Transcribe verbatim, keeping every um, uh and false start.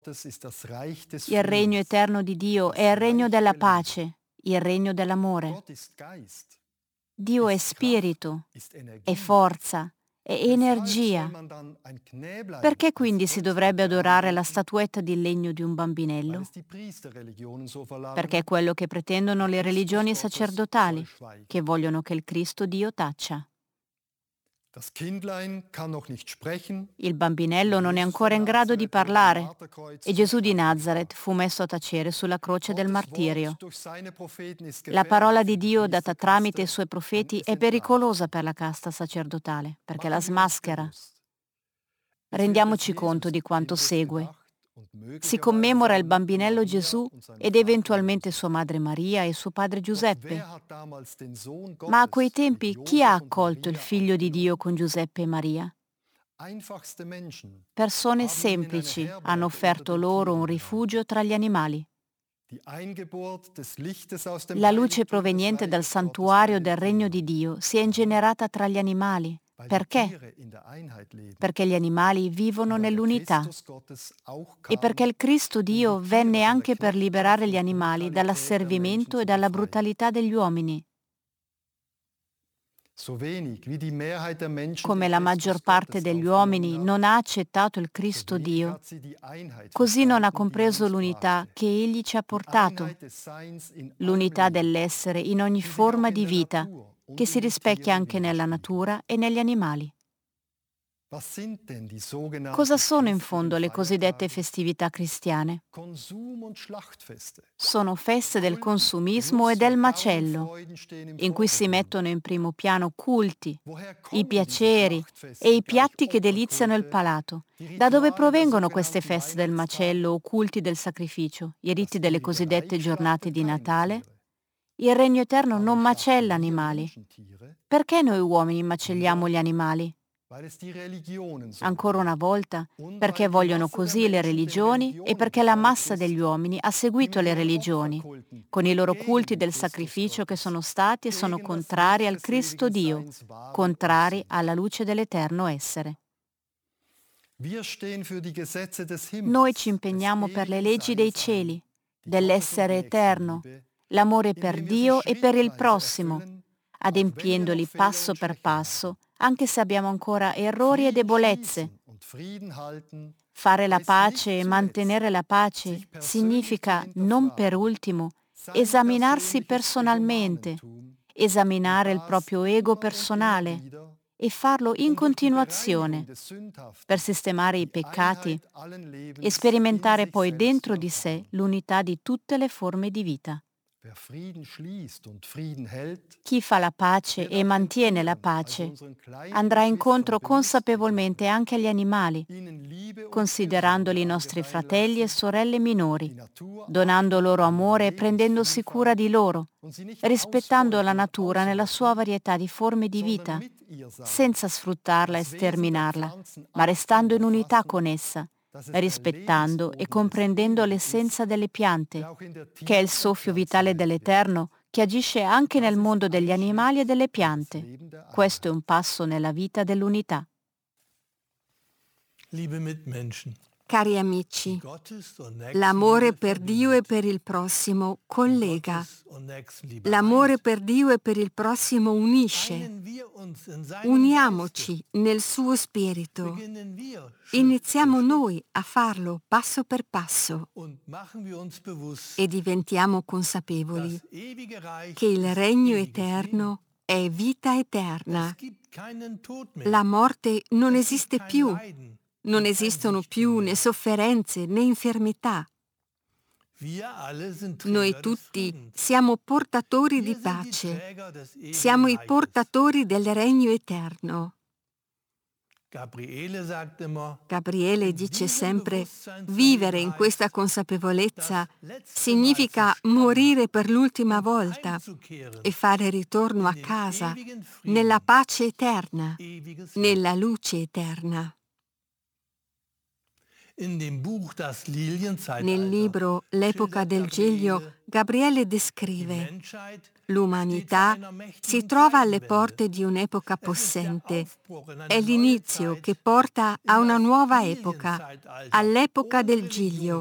Il regno eterno di Dio è il regno della pace, il regno dell'amore. Dio è spirito, è forza, è energia. Perché quindi si dovrebbe adorare la statuetta di legno di un bambinello? Perché è quello che pretendono le religioni sacerdotali, che vogliono che il Cristo Dio taccia. Il bambinello non è ancora in grado di parlare e Gesù di Nazaret fu messo a tacere sulla croce del martirio. La parola di Dio data tramite i suoi profeti è pericolosa per la casta sacerdotale, perché la smaschera. Rendiamoci conto di quanto segue. Si commemora il bambinello Gesù ed eventualmente sua madre Maria e suo padre Giuseppe. Ma a quei tempi chi ha accolto il figlio di Dio con Giuseppe e Maria? Persone semplici hanno offerto loro un rifugio tra gli animali. La luce proveniente dal santuario del regno di Dio si è ingenerata tra gli animali. Perché? Perché gli animali vivono nell'unità e perché il Cristo Dio venne anche per liberare gli animali dall'asservimento e dalla brutalità degli uomini. Come la maggior parte degli uomini non ha accettato il Cristo Dio, così non ha compreso l'unità che Egli ci ha portato, l'unità dell'essere in ogni forma di vita, che si rispecchia anche nella natura e negli animali. Cosa sono in fondo le cosiddette festività cristiane? Sono feste del consumismo e del macello, in cui si mettono in primo piano culti, i piaceri e i piatti che deliziano il palato. Da dove provengono queste feste del macello o culti del sacrificio, i riti delle cosiddette giornate di Natale? Il regno eterno non macella animali. Perché noi uomini macelliamo gli animali? Ancora una volta, perché vogliono così le religioni e perché la massa degli uomini ha seguito le religioni, con i loro culti del sacrificio che sono stati e sono contrari al Cristo Dio, contrari alla luce dell'eterno essere. Noi ci impegniamo per le leggi dei cieli, dell'essere eterno, l'amore per Dio e per il prossimo, adempiendoli passo per passo, anche se abbiamo ancora errori e debolezze. Fare la pace e mantenere la pace significa, non per ultimo, esaminarsi personalmente, esaminare il proprio ego personale e farlo in continuazione per sistemare i peccati e sperimentare poi dentro di sé l'unità di tutte le forme di vita. Chi fa la pace e mantiene la pace andrà incontro consapevolmente anche agli animali, considerandoli i nostri fratelli e sorelle minori, donando loro amore e prendendosi cura di loro, rispettando la natura nella sua varietà di forme di vita, senza sfruttarla e sterminarla, ma restando in unità con essa, rispettando e comprendendo l'essenza delle piante, che è il soffio vitale dell'Eterno che agisce anche nel mondo degli animali e delle piante. Questo è un passo nella vita dell'unità. Cari amici, l'amore per Dio e per il prossimo collega. L'amore per Dio e per il prossimo unisce. Uniamoci nel suo spirito. Iniziamo noi a farlo passo per passo e diventiamo consapevoli che il regno eterno è vita eterna. La morte non esiste più. Non esistono più né sofferenze né infermità. Noi tutti siamo portatori di pace. Siamo i portatori del regno eterno. Gabriele dice sempre: vivere in questa consapevolezza significa morire per l'ultima volta e fare ritorno a casa nella pace eterna, nella luce eterna. Nel libro L'epoca del Giglio, Gabriele descrive: l'umanità si trova alle porte di un'epoca possente. È l'inizio che porta a una nuova epoca, all'epoca del Giglio,